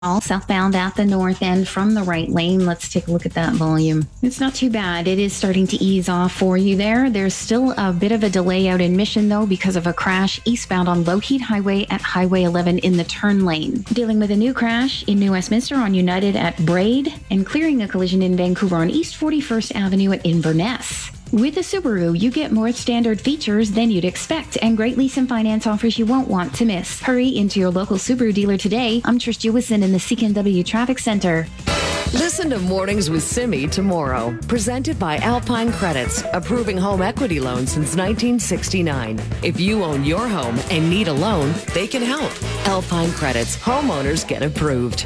All southbound at the north end from the right lane. Let's take a look at that volume. It's not too bad. It is starting to ease off for you there. There's still a bit of a delay out in Mission, though, because of a crash eastbound on Lougheed Highway at Highway 11 in the turn lane. Dealing with a new crash in New Westminster on United at Braid, and clearing a collision in Vancouver on East 41st Avenue at Inverness. With a Subaru, you get more standard features than you'd expect and great lease and finance offers you won't want to miss. Hurry into your local Subaru dealer today. I'm Trish Jewison in the CKNW Traffic Center. Listen to Mornings with Simi tomorrow. Presented by Alpine Credits, approving home equity loans since 1969. If you own your home and need a loan, they can help. Alpine Credits, homeowners get approved.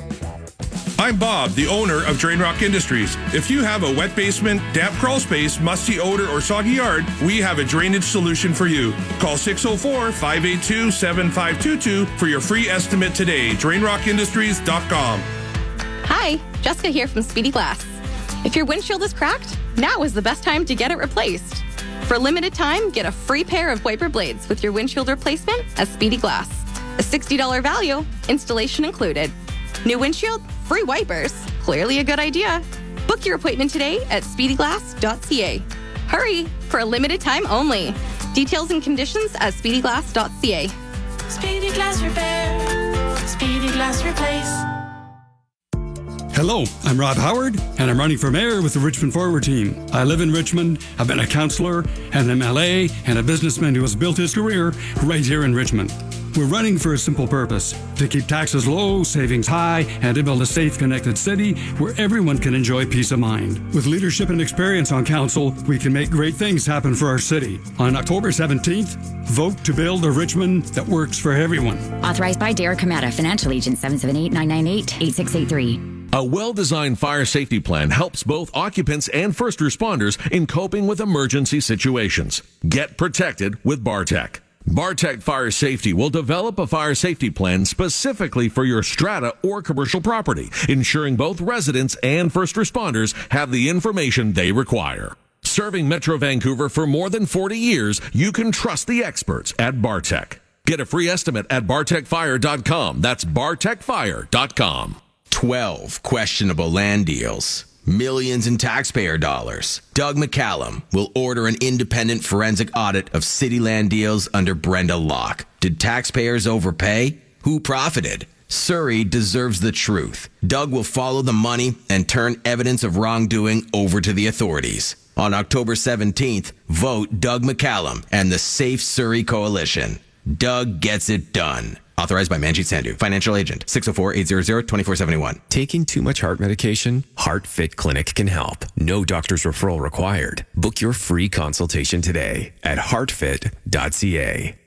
I'm Bob, the owner of Drain Rock Industries. If you have a wet basement, damp crawl space, musty odor, or soggy yard, we have a drainage solution for you. Call 604-582-7522 for your free estimate today. DrainRockIndustries.com. Hi, Jessica here from Speedy Glass. If your windshield is cracked, now is the best time to get it replaced. For a limited time, get a free pair of wiper blades with your windshield replacement at Speedy Glass. A $60 value, installation included. New windshield, free wipers. Clearly a good idea. Book your appointment today at speedyglass.ca. Hurry, for a limited time only. Details and conditions at speedyglass.ca. Speedy Glass Repair. Speedy Glass Replace. Hello, I'm Rob Howard, and I'm running for mayor with the Richmond Forward team. I live in Richmond. I've been a councillor, an MLA, and a businessman who has built his career right here in Richmond. We're running for a simple purpose, to keep taxes low, savings high, and to build a safe, connected city where everyone can enjoy peace of mind. With leadership and experience on council, we can make great things happen for our city. On October 17th, vote to build a Richmond that works for everyone. Authorized by Derek Kamada, Financial Agent 778-998-8683. A well-designed fire safety plan helps both occupants and first responders in coping with emergency situations. Get protected with Bartec. Bartec Fire Safety will develop a fire safety plan specifically for your strata or commercial property, ensuring both residents and first responders have the information they require. Serving Metro Vancouver for more than 40 years, you can trust the experts at Bartec. Get a free estimate at bartecfire.com. That's bartecfire.com. 12 questionable land deals. Millions in taxpayer dollars. Doug McCallum will order an independent forensic audit of city land deals under Brenda Locke. Did taxpayers overpay? Who profited? Surrey deserves the truth. Doug will follow the money and turn evidence of wrongdoing over to the authorities. On October 17th, vote Doug McCallum and the Safe Surrey Coalition. Doug gets it done. Authorized by Manjit Sandhu, Financial Agent, 604-800-2471. Taking too much heart medication? HeartFit Clinic can help. No doctor's referral required. Book your free consultation today at heartfit.ca.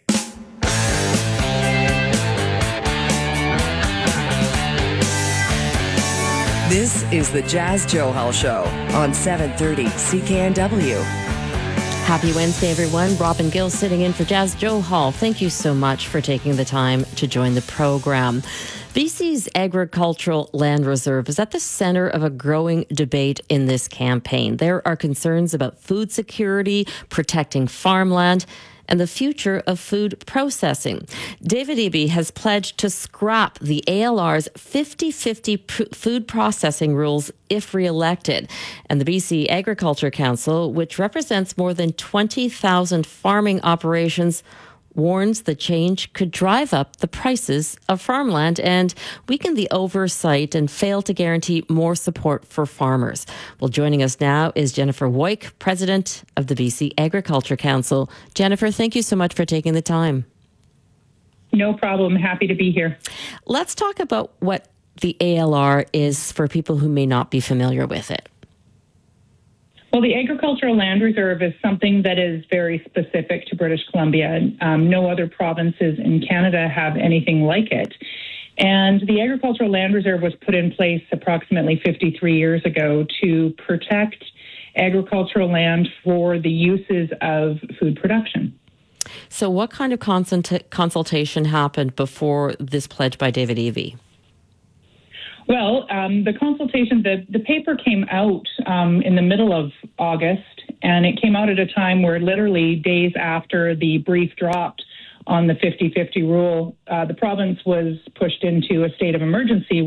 This is the Jazz Johal Show on 730 CKNW. Happy Wednesday, everyone. Robin Gill sitting in for Jazz Johal. Thank you so much for taking the time to join the program. BC's Agricultural Land Reserve is at the center of a growing debate in this campaign. There are concerns about food security, protecting farmland, and the future of food processing. David Eby has pledged to scrap the ALR's 50-50 food processing rules if re-elected. And the BC Agriculture Council, which represents more than 20,000 farming operations, warns the change could drive up the prices of farmland and weaken the oversight and fail to guarantee more support for farmers. Well, joining us now is Jennifer Woik, President of the BC Agriculture Council. Jennifer, thank you so much for taking the time. No problem. Happy to be here. Let's talk about what the ALR is for people who may not be familiar with it. Well, the Agricultural Land Reserve is something that is very specific to British Columbia. No other provinces in Canada have anything like it. And the Agricultural Land Reserve was put in place approximately 53 years ago to protect agricultural land for the uses of food production. So what kind of consultation happened before this pledge by David Eby? Well, the consultation, the paper came out in the middle of August, and it came out at a time where literally days after the brief dropped on the 50-50 rule, the province was pushed into a state of emergency